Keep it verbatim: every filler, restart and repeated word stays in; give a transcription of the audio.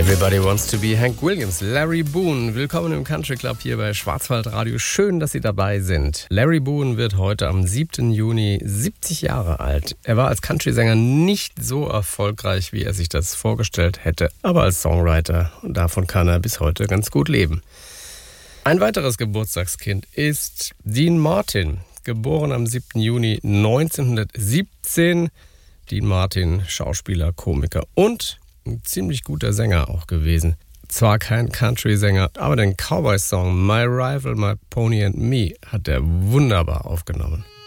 Everybody wants to be Hank Williams. Larry Boone, willkommen im Country Club hier bei Schwarzwaldradio. Schön, dass Sie dabei sind. Larry Boone wird heute am siebten Juni siebzig Jahre alt. Er war als Country-Sänger nicht so erfolgreich, wie er sich das vorgestellt hätte, aber als Songwriter, und davon kann er bis heute ganz gut leben. Ein weiteres Geburtstagskind ist Dean Martin, geboren am siebten Juni neunzehnhundertsiebzehn. Dean Martin, Schauspieler, Komiker und ein ziemlich guter Sänger auch gewesen. Zwar kein Country-Sänger, aber den Cowboy-Song My Rival, My Pony and Me hat er wunderbar aufgenommen.